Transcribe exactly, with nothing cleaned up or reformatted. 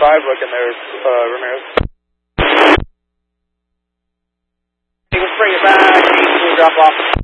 five, looking there, uh, Ramirez. Let's bring it back, we'll drop off.